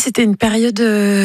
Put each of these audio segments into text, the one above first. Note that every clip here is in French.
c'était une période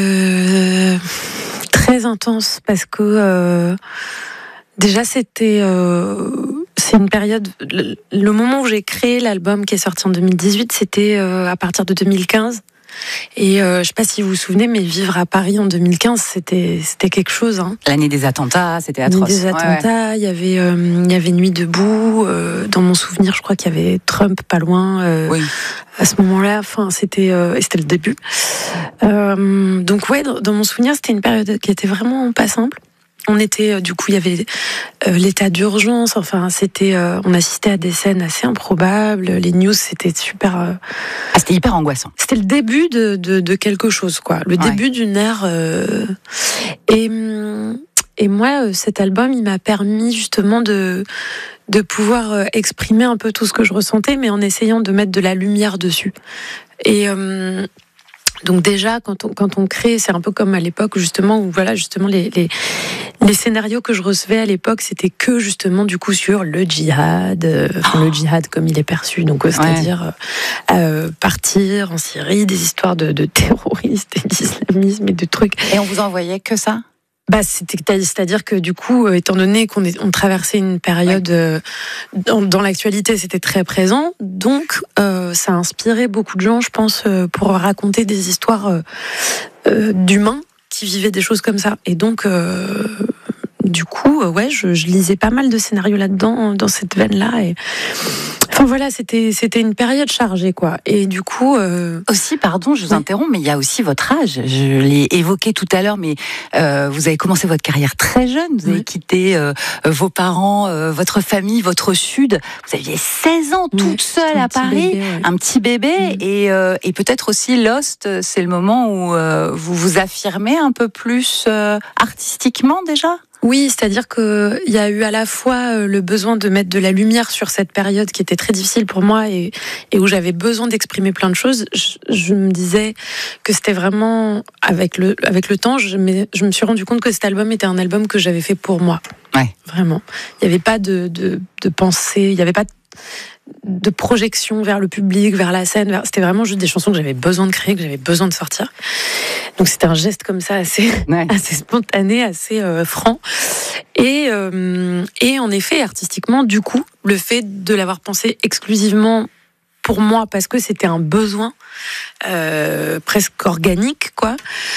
très intense parce que déjà c'est une période. Le moment où j'ai créé l'album qui est sorti en 2018, c'était à partir de 2015. Et je sais pas si vous vous souvenez, mais vivre à Paris en 2015, c'était quelque chose. Hein. L'année des attentats, c'était atroce. L'année des attentats, il y avait Nuit debout. Dans mon souvenir, je crois qu'il y avait Trump pas loin. Oui. À ce moment-là, enfin, c'était le début. Donc ouais, dans mon souvenir, c'était une période qui était vraiment pas simple. On était, du coup, il y avait l'état d'urgence. Enfin, on assistait à des scènes assez improbables. Les news, c'était super. C'était hyper angoissant. C'était le début de quelque chose, quoi. Le début d'une ère. Et moi, cet album, il m'a permis justement de pouvoir exprimer un peu tout ce que je ressentais, mais en essayant de mettre de la lumière dessus. Et donc déjà, quand on crée, c'est un peu comme à l'époque justement où voilà justement les scénarios que je recevais à l'époque, c'était que justement du coup sur le djihad, le djihad comme il est perçu, donc c'est-à-dire partir en Syrie, des histoires de terroristes et d'islamisme et de trucs. Et on vous envoyait que ça? C'est-à-dire que du coup, étant donné on traversait une période dans l'actualité, c'était très présent, donc ça a inspiré beaucoup de gens, je pense, pour raconter des histoires d'humains qui vivaient des choses comme ça. Et donc, du coup, je lisais pas mal de scénarios là-dedans, dans cette veine-là. Et enfin voilà, c'était une période chargée, quoi. Et du coup, aussi, pardon, je vous interromps, mais il y a aussi votre âge. Je l'ai évoqué tout à l'heure, mais vous avez commencé votre carrière très jeune. Vous avez quitté vos parents, votre famille, votre sud. Vous aviez 16 ans, toute seule à Paris, un petit bébé, et peut-être aussi Lost. C'est le moment où vous vous affirmez un peu plus artistiquement déjà. Oui, c'est-à-dire qu'il y a eu à la fois le besoin de mettre de la lumière sur cette période qui était très difficile pour moi et où j'avais besoin d'exprimer plein de choses. Je me disais que c'était vraiment, avec le temps, je me suis rendu compte que cet album était un album que j'avais fait pour moi. Ouais. Vraiment. Il n'y avait pas de pensée, il n'y avait pas de projection vers le public, vers la scène. C'était vraiment juste des chansons que j'avais besoin de créer, que j'avais besoin de sortir. Donc c'était un geste comme ça assez spontané, assez franc. Et en effet, artistiquement, du coup, le fait de l'avoir pensé exclusivement pour moi, parce que c'était un besoin presque organique, quoi.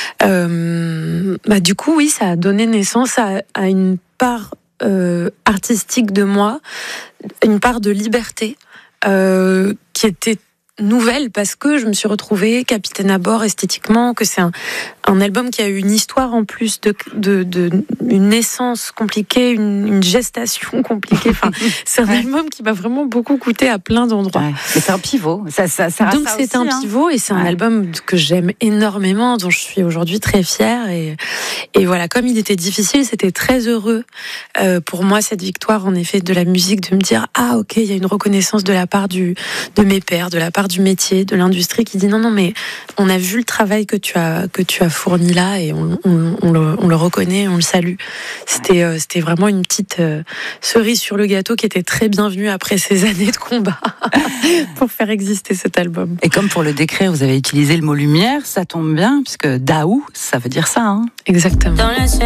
Du coup, oui, ça a donné naissance à une part artistique de moi, une part de liberté qui était nouvelle parce que je me suis retrouvée capitaine à bord esthétiquement, que c'est un album qui a eu une histoire en plus de une naissance compliquée, une gestation compliquée. Enfin, c'est un album qui m'a vraiment beaucoup coûté à plein d'endroits. Ouais. Mais c'est un pivot. Ça donc c'est aussi, un pivot et c'est un album que j'aime énormément, dont je suis aujourd'hui très fière. Et voilà, comme il était difficile, c'était très heureux pour moi cette victoire en effet de la musique, de me dire ok, il y a une reconnaissance de la part de mes pairs, de la part du métier, de l'industrie qui dit non mais on a vu le travail que tu as fourni là et on le reconnaît, on le salue. C'était vraiment une petite cerise sur le gâteau qui était très bienvenue après ces années de combat pour faire exister cet album. Et comme pour le décrire, vous avez utilisé le mot lumière, ça tombe bien puisque Daou, ça veut dire ça. Hein. Exactement.